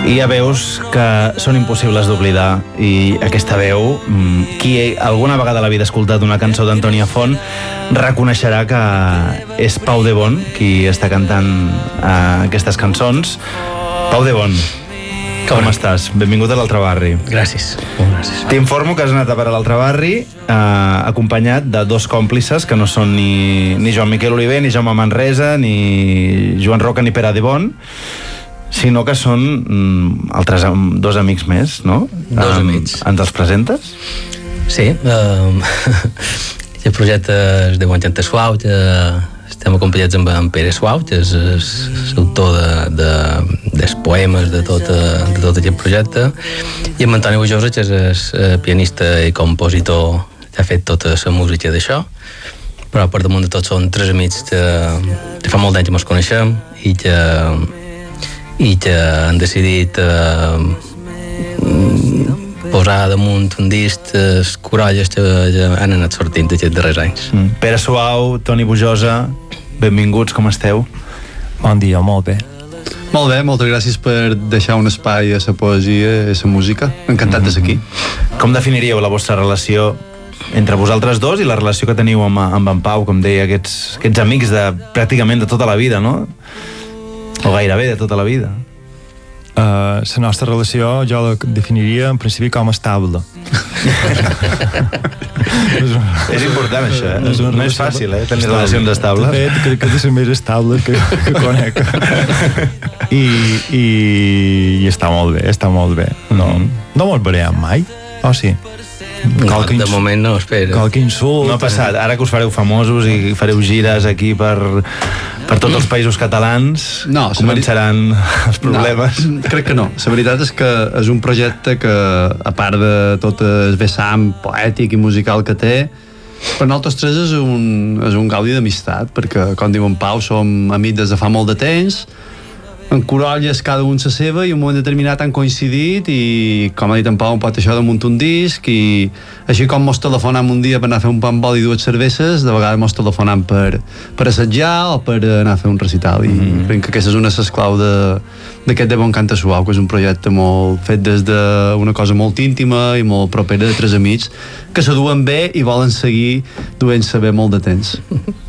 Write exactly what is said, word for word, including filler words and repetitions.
i hi ha veus que són impossibles d'oblidar, i aquesta veu, qui alguna vegada a la vida ha escoltat una cançó d'Antònia Font reconeixerà que és Pau de Bon qui està cantant uh, aquestes cançons. Pau de Bon, com Caram. estàs? Benvingut a l'Altre Barri. Gràcies. Gràcies. T'informo que has anat a parar a l'Altre Barri eh, acompanyat de dos còmplices que no són ni, ni Joan Miquel Oliver, ni Jaume Manresa, ni Joan Roca, ni Pere de Bon, sinó que són mm, altres dos amics més, no? Dos Um, amics. ens els presentes? Sí, um, el projecte es diu Encanta Suau, que estem acompanyats amb en Pere Suau, que és, és l'autor de, de, dels poemes de tot, de tot aquest projecte, i en Antoni Bujosa, que és, és pianista i compositor, que ha fet tota la música d'això, però per damunt de tot són tres amics que, que fa molt d'anys que ens coneixem i que, i que han decidit eh, posar damunt un disc les corolles que, que han anat sortint aquests darrers anys. Mm. Pere Suau, Toni Bujosa, benvinguts, com esteu? Bon dia, molt bé. Molt bé, moltes gràcies per deixar un espai a la poesia i a la música. Encantat de ser aquí. Com definiríeu la vostra relació entre vosaltres dos i la relació que teniu amb, amb en Pau, com deia, aquests, aquests amics de pràcticament de tota la vida, no? O gairebé de tota la vida. Uh, la nostra relació jo la definiria en principi com estable. És important això, eh? És una No és relació fàcil, eh? Tenir relacions De estables. fet, crec que és de les més estables que, que conec. I, i, I està molt bé, està molt bé. No, no mos veurem mai, o sí? No, de moment no, espera. Qualque insult. No ha passat. Ara que us fareu famosos i fareu gires aquí per, per tots els països catalans, No, començaran els problemes. No, crec que no. La veritat és que és un projecte que, a part de tot el vessant poètic i musical que té, per nosaltres tres és un, és un gaudi d'amistat, perquè, com diu en Pau, som amics des de fa molt de temps, en corolles cada un sa seva, i en un moment determinat han coincidit i, com ha dit en Pau, un pot això damunt un disc, i així com mos telefonam un dia per anar a fer un pa amb oli i dues cerveses, de vegades mos telefonam per, per assetjar o per anar a fer un recital, i mm. crec que aquesta és una de les clau de, d'aquest de Bon Canta Suau, que és un projecte molt fet des d'una cosa molt íntima i molt propera de tres amics que se duen bé i volen seguir duent-se bé molt de temps.